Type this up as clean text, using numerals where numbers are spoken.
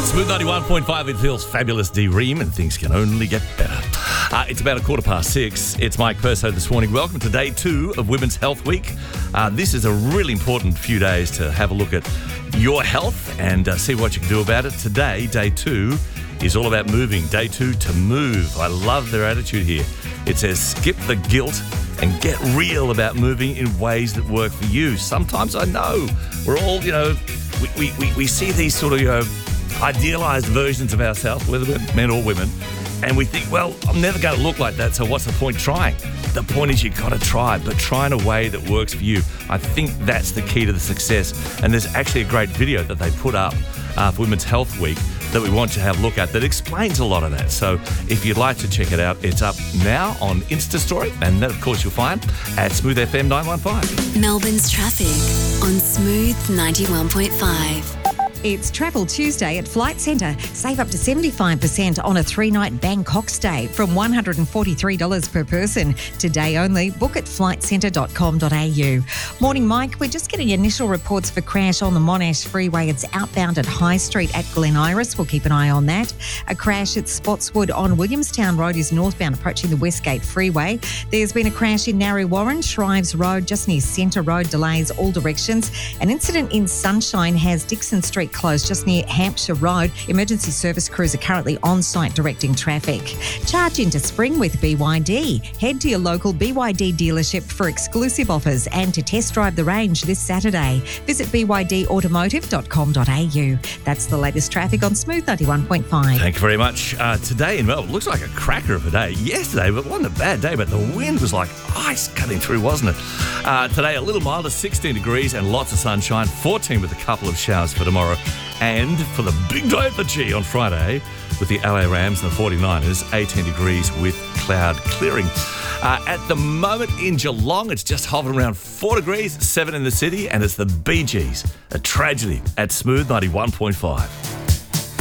Smooth 91.5, it feels fabulous, D-Ream, and things can only get better. It's about 6:15. It's Mike Perso this morning. Welcome to day 2 of Women's Health Week. This is a really important few days to have a look at your health and see what you can do about it. Today, day 2, is all about moving. Day 2 to move. I love their attitude here. It says, skip the guilt and get real about moving in ways that work for you. Sometimes I know we're all, we see these sort of, idealised versions of ourselves, whether we're men or women, and we think, well, I'm never going to look like that, so what's the point trying? The point is you've got to try, but try in a way that works for you. I think that's the key to the success. And there's actually a great video that they put up for Women's Health Week that we want you to have a look at that explains a lot of that. So if you'd like to check it out, it's up now on Insta Story, and that, of course, you'll find at Smooth FM 915. Melbourne's traffic on Smooth 91.5. It's Travel Tuesday at Flight Centre. Save up to 75% on a 3-night Bangkok stay from $143 per person. Today only. Book at flightcentre.com.au. Morning, Mike. We're just getting initial reports for crash on the Monash Freeway. It's outbound at High Street at Glen Iris. We'll keep an eye on that. A crash at Spotswood on Williamstown Road is northbound approaching the Westgate Freeway. There's been a crash in Narre Warren, Shrives Road, just near Centre Road. Delays all directions. An incident in Sunshine has Dixon Street closed just near Hampshire Road. Emergency service crews are currently on site directing traffic. Charge into spring with BYD. Head to your local BYD dealership for exclusive offers and to test drive the range this Saturday. Visit bydautomotive.com.au. That's the latest traffic on Smooth 91.5. Thank you very much. Today in Melbourne, looks like a cracker of a day. Yesterday, but wasn't a bad day, but the wind was like ice cutting through, wasn't it? Today, a little milder, 16 degrees and lots of sunshine, 14 with a couple of showers for tomorrow. And for the big day at the G on Friday with the LA Rams and the 49ers, 18 degrees with cloud clearing. At the moment in Geelong, it's just hovering around 4 degrees, 7 in the city, and it's the Bee Gees, a tragedy at Smooth 91.5.